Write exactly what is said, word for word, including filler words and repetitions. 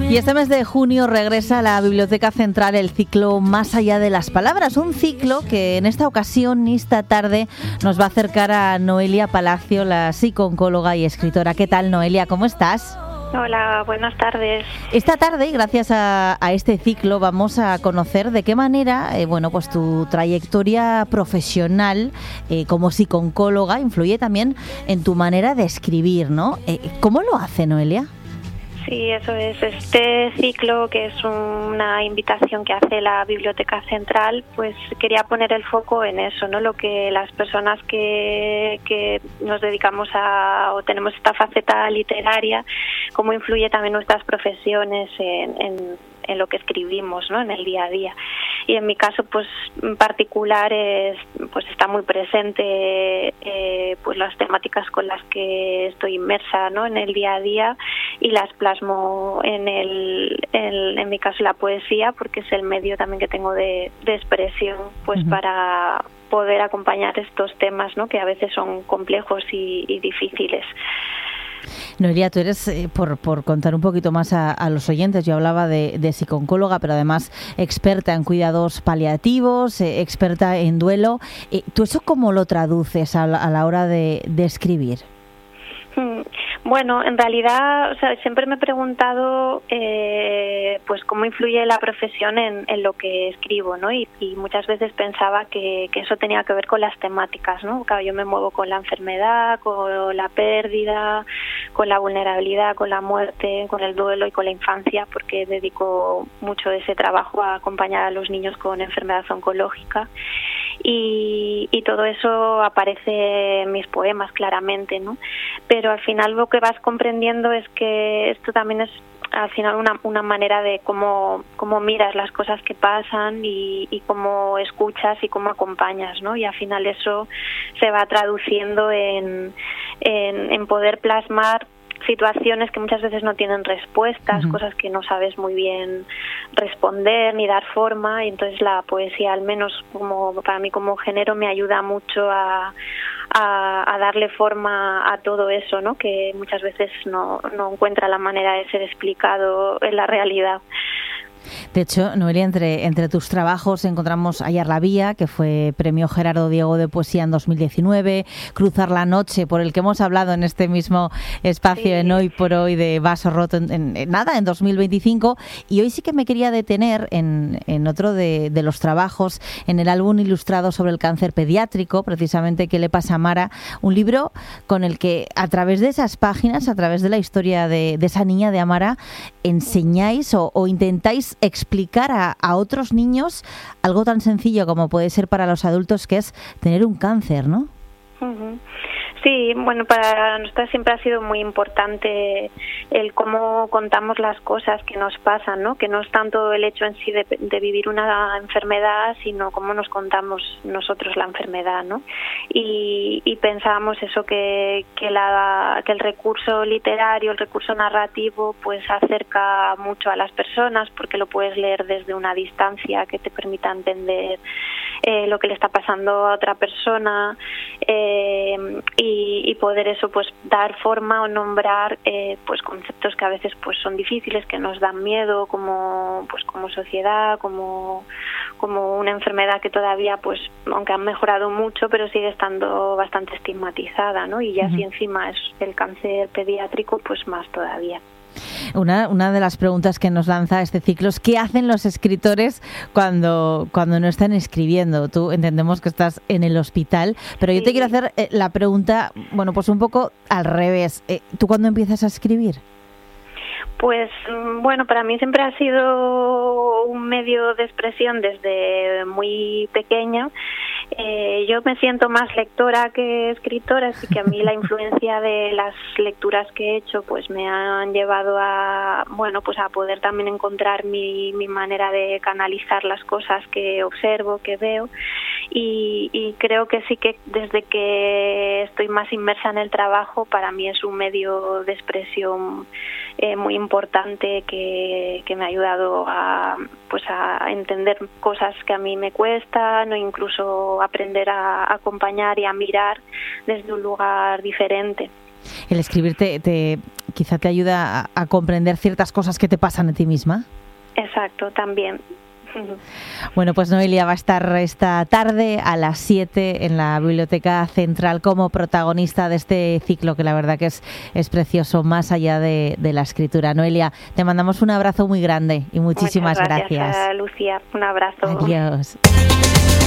Y este mes de junio regresa a la Biblioteca Central el ciclo Más allá de las palabras, un ciclo que en esta ocasión, esta tarde, nos va a acercar a Noelia Palacio, la psicooncóloga y escritora. ¿Qué tal, Noelia? ¿Cómo estás? Hola, buenas tardes. Esta tarde, gracias a, a este ciclo, vamos a conocer de qué manera, eh, bueno, pues tu trayectoria profesional eh, como psicooncóloga influye también en tu manera de escribir, ¿no? Eh, ¿Cómo lo hace, Noelia? Sí, eso es. Este ciclo, que es una invitación que hace la Biblioteca Central, pues quería poner el foco en eso, ¿no? Lo que las personas que, que nos dedicamos a, o tenemos esta faceta literaria, cómo influye también nuestras profesiones en, en, en lo que escribimos, ¿no? En el día a día. Y en mi caso, pues en particular, es, pues está muy presente eh, pues las temáticas con las que estoy inmersa, ¿no? En el día a día, y las plasmo en el, en, en mi caso, la poesía, porque es el medio también que tengo de, de expresión, pues uh-huh. para poder acompañar estos temas, ¿no? Que a veces son complejos y, y difíciles. Noelia, tú eres, eh, por, por contar un poquito más a, a los oyentes, yo hablaba de, de psicooncóloga, pero además experta en cuidados paliativos, eh, experta en duelo. Eh, ¿Tú eso cómo lo traduces a la, a la hora de, de escribir? Bueno, en realidad, o sea, siempre me he preguntado eh, pues cómo influye la profesión en, en lo que escribo, ¿no? Y, y muchas veces pensaba que, que eso tenía que ver con las temáticas, ¿no? Claro, yo me muevo con la enfermedad, con la pérdida, con la vulnerabilidad, con la muerte, con el duelo y con la infancia, porque dedico mucho de ese trabajo a acompañar a los niños con enfermedad oncológica. Y, y todo eso aparece en mis poemas claramente, ¿no? Pero al final lo que vas comprendiendo es que esto también es al final una, una manera de cómo, cómo miras las cosas que pasan y, y cómo escuchas y cómo acompañas, ¿no? Y al final eso se va traduciendo en, en, en poder plasmar situaciones que muchas veces no tienen respuestas, uh-huh. cosas que no sabes muy bien responder ni dar forma, y entonces la poesía, al menos como para mí como género, me ayuda mucho a, a, a darle forma a todo eso, ¿no? Que muchas veces no, no encuentra la manera de ser explicado en la realidad. De hecho, Noelia, entre, entre tus trabajos encontramos Hallar la Vía, que fue premio Gerardo Diego de Poesía en dos mil diecinueve, Cruzar la Noche, por el que hemos hablado en este mismo espacio sí. en Hoy por Hoy, de Vaso Roto, en, en, en nada, en dos mil veinticinco. Y hoy sí que me quería detener en, en otro de, de los trabajos, en el álbum ilustrado sobre el cáncer pediátrico, precisamente ¿Qué le pasa a Mara? Un libro con el que, a través de esas páginas, a través de la historia de, de esa niña, de Amara, enseñáis o, o intentáis explicar a, a otros niños algo tan sencillo como puede ser para los adultos, que es tener un cáncer, ¿no? Uh-huh. Sí, bueno, para nosotros siempre ha sido muy importante el cómo contamos las cosas que nos pasan, ¿no? Que no es tanto el hecho en sí de, de vivir una enfermedad, sino cómo nos contamos nosotros la enfermedad, ¿no? Y, y pensábamos eso, que, que, la, que el recurso literario, el recurso narrativo, pues acerca mucho a las personas, porque lo puedes leer desde una distancia que te permita entender eh, lo que le está pasando a otra persona, eh, y Y, y poder eso, pues dar forma o nombrar eh, pues conceptos que a veces pues son difíciles, que nos dan miedo, como pues como sociedad, como como una enfermedad que todavía, pues aunque han mejorado mucho, pero sigue estando bastante estigmatizada, ¿no? Y ya uh-huh. si encima es el cáncer pediátrico, pues más todavía. Una, una de las preguntas que nos lanza este ciclo es ¿qué hacen los escritores cuando, cuando no están escribiendo? Tú entendemos que estás en el hospital, pero yo sí. te quiero hacer eh, la pregunta, bueno, pues un poco al revés. Eh, ¿Tú cuándo empiezas a escribir? Pues bueno, para mí siempre ha sido un medio de expresión desde muy pequeña. Eh, yo me siento más lectora que escritora, así que a mí la influencia de las lecturas que he hecho pues me han llevado a, bueno, pues a poder también encontrar mi, mi manera de canalizar las cosas que observo, que veo. Y, y creo que sí que desde que estoy más inmersa en el trabajo, para mí es un medio de expresión eh, muy importante que, que me ha ayudado a, pues a entender cosas que a mí me cuestan, o incluso aprender a acompañar y a mirar desde un lugar diferente. El escribir te, te, quizá te ayuda a, a comprender ciertas cosas que te pasan a ti misma. Exacto, también. Bueno, pues Noelia va a estar esta tarde a las siete en la Biblioteca Central como protagonista de este ciclo, que la verdad que es, es precioso, más allá de, de la escritura. Noelia, te mandamos un abrazo muy grande y muchísimas Muchas gracias, gracias. Lucía. Un abrazo. Adiós.